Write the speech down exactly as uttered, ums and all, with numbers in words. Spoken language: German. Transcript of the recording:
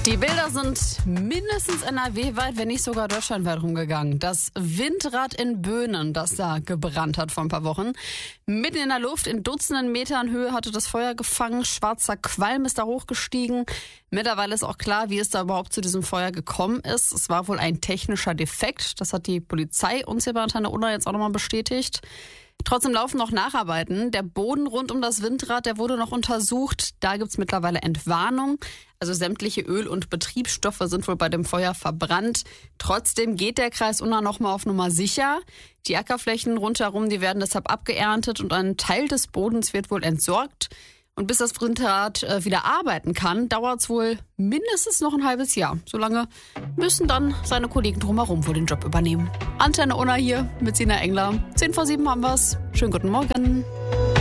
Die Bilder sind mindestens N R W-weit, wenn nicht sogar deutschlandweit rumgegangen. Das Windrad in Böhnen, das da gebrannt hat vor ein paar Wochen. Mitten in der Luft, in Dutzenden Metern Höhe hatte das Feuer gefangen. Schwarzer Qualm ist da hochgestiegen. Mittlerweile ist auch klar, wie es da überhaupt zu diesem Feuer gekommen ist. Es war wohl ein technischer Defekt. Das hat die Polizei uns hier bei Antenne Unna jetzt auch nochmal bestätigt. Trotzdem laufen noch Nacharbeiten. Der Boden rund um das Windrad, der wurde noch untersucht. Da gibt's mittlerweile Entwarnung. Also sämtliche Öl- und Betriebsstoffe sind wohl bei dem Feuer verbrannt. Trotzdem geht der Kreis Unna noch mal auf Nummer sicher. Die Ackerflächen rundherum, die werden deshalb abgeerntet und ein Teil des Bodens wird wohl entsorgt. Und bis das Windrad äh, wieder arbeiten kann, dauert es wohl mindestens noch ein halbes Jahr. Solange müssen dann seine Kollegen drumherum wohl den Job übernehmen. Antenne Unna hier mit Sina Engler. zehn vor sieben haben wir's. Schönen guten Morgen.